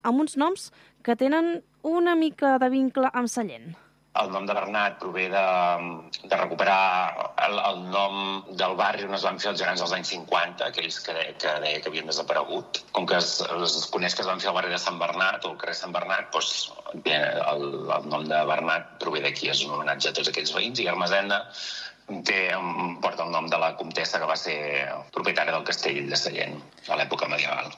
amb uns noms que tenen una mica de vincle amb Sallent. El nom de Bernat prové de recuperar el nom del barri on es van fer els gegants dels anys 50, aquells que deia que havien desaparegut. Com que es coneix que es van fer al barri de Sant Bernat o al carrer Sant Bernat, doncs el nom de Bernat prové d'aquí, és un homenatge a tots aquells veïns, i Ermessenda porta el nom de la comtessa que va ser propietària del castell de Sallent a l'època medieval.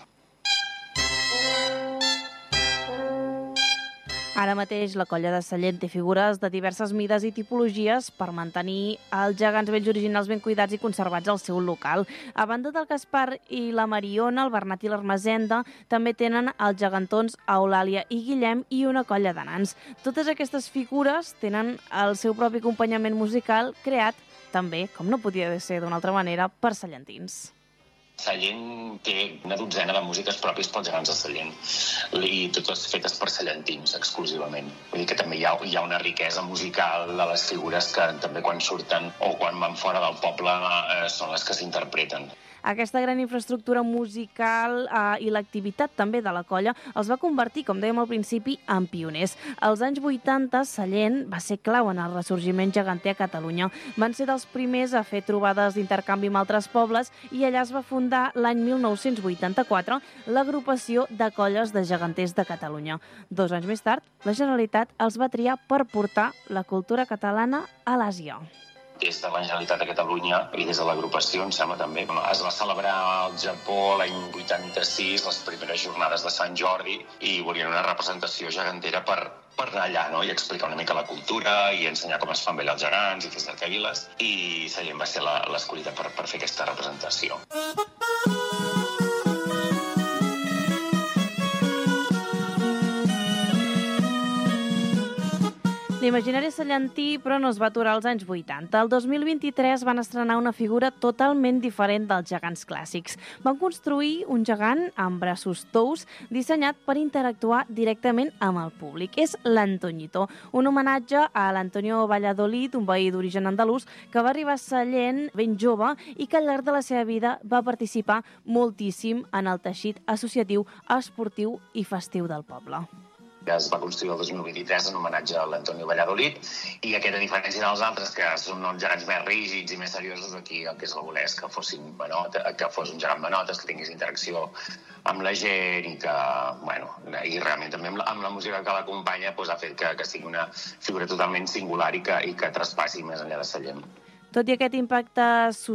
Ara mateix la colla de Sallent té figures de diverses mides i tipologies per mantenir els gegants vells originals ben cuidats i conservats al seu local. A banda del Gaspar i la Mariona, el Bernat i l'Ermessenda també tenen els gegantons Eulàlia i Guillem i una colla de nans. Totes aquestes figures tenen el seu propi acompanyament musical creat també, com no podia ser d'una altra manera, per sallentins. Sallent té una dotzena de músiques pròpies pels gegants de Sallent i totes fetes per sallentins exclusivament. Vull dir que també hi ha una riquesa musical de les figures que també quan surten o quan van fora del poble són les que s'interpreten. Aquesta gran infraestructura musical i l'activitat també de la colla els va convertir, com dèiem al principi, en pioners. Als anys 80, Sallent va ser clau en el ressorgiment geganter a Catalunya. Van ser dels primers a fer trobades d'intercanvi amb altres pobles i allà es va fundar l'any 1984 l'agrupació de colles de geganters de Catalunya. 2 anys més tard, la Generalitat els va triar per portar la cultura catalana a l'Àsia. Des de la Generalitat de Catalunya i des de l'agrupació, em sembla també, es va celebrar al Japó l'any 86 les primeres jornades de Sant Jordi i volien una representació gegantera per anar allà, no? I explicar una mica la cultura i ensenyar com es fan bé els gegants i fer cercaviles, i Sallent va ser l'escollida per fer aquesta representació. L'imaginari sallentí, però, no es va aturar als anys 80. El 2023 van estrenar una figura totalment diferent dels gegants clàssics. Van construir un gegant amb braços tous dissenyat per interactuar directament amb el públic. És l'Antoñito, un homenatge a l'Antonio Valladolid, un veí d'origen andalús que va arribar a Sallent ben jove i que al llarg de la seva vida va participar moltíssim en el teixit associatiu, esportiu i festiu del poble. Es va construir el 2023 en homenatge a l'Antonio Valladolid, i aquesta diferència dels altres, que són els gegants més rígids i més seriosos, aquí el que es va voler és que fos un gegant manotes, que tingués interacció amb la gent i que, i realment també amb la música que l'acompanya ha fet que sigui una figura totalment singular i que traspassi més enllà de Sallent. Tot i aquest impacte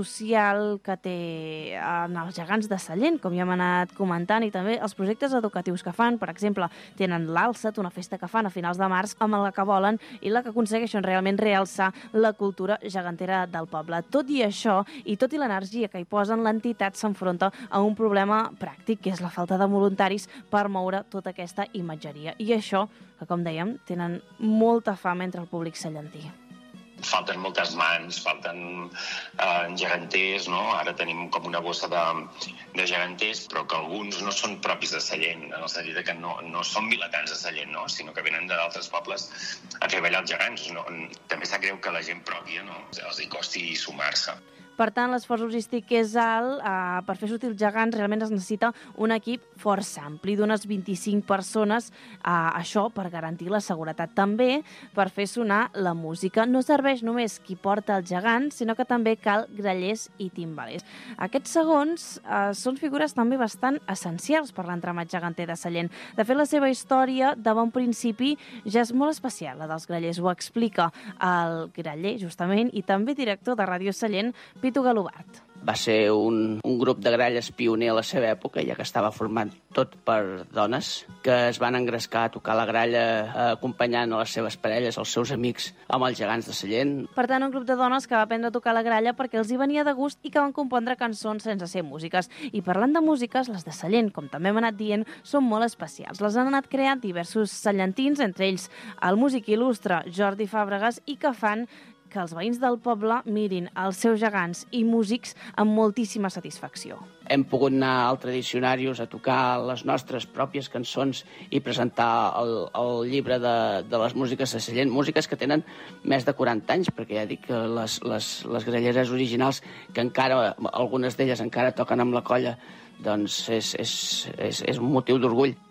social que té en els gegants de Sallent, com ja hem anat comentant, i també els projectes educatius que fan, per exemple, tenen l'Alçat, una festa que fan a finals de març, amb la que volen i la que aconsegueixen realment realçar la cultura gegantera del poble. Tot i això, i tot i l'energia que hi posen, l'entitat s'enfronta a un problema pràctic, que és la falta de voluntaris per moure tota aquesta imatgeria. I això, que com dèiem, tenen molta fam entre el públic sallentí. Falten moltes mans, falten geganters, no? Ara tenim com una bossa de geganters, però que alguns no són propis de Sallent, en el sentit que no són vilatans de Sallent, no? Sinó que venen d'altres pobles a fer ballar els gegants. També sap greu que la gent pròpia els hi costi sumar-se. Per tant, l'esforç logístic és alt. Per fer sortir els gegants realment es necessita un equip força ampli, d'unes 25 persones, això per garantir la seguretat. També per fer sonar la música. No serveix només qui porta el gegant, sinó que també cal grallers i timbalers. Aquests segons són figures també bastant essencials per l'entramat geganter de Sallent. De fet, la seva història, de bon principi, ja és molt especial, la dels grallers. Ho explica el graller, justament, i també director de Ràdio Sallent, Pitu Galobart. Va ser un grup de gralles pioner a la seva època, ja que estava format tot per dones, que es van engrescar a tocar la gralla acompanyant a les seves parelles, els seus amics, amb els gegants de Sallent. Per tant, un grup de dones que va aprendre a tocar la gralla perquè els hi venia de gust i que van compondre cançons sense ser músiques. I parlant de músiques, les de Sallent, com també hem anat dient, són molt especials. Les han anat creant diversos sallentins, entre ells el músic il·lustre Jordi Fàbregas, i que fan que els veïns del poble mirin els seus gegants i músics amb moltíssima satisfacció. Hem pogut anar al Tradicionarius a tocar les nostres pròpies cançons i presentar el llibre de les músiques de Sallent, músiques que tenen més de 40 anys, perquè ja dic que les gralleres originals, que encara, algunes d'elles encara toquen amb la colla, doncs és un motiu d'orgull.